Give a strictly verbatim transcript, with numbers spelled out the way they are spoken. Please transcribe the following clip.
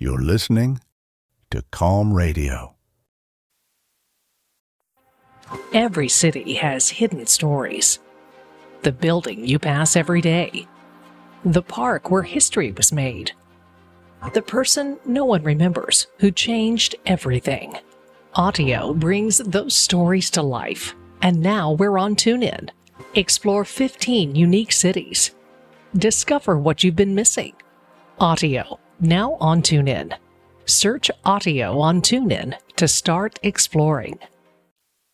You're listening to Calm Radio. Every city has hidden stories. The building you pass every day. The park where history was made. The person no one remembers who changed everything. Audio brings those stories to life. And now we're on TuneIn. Explore fifteen unique cities. Discover what you've been missing. Audio, now on TuneIn. Search Audio on TuneIn to start exploring.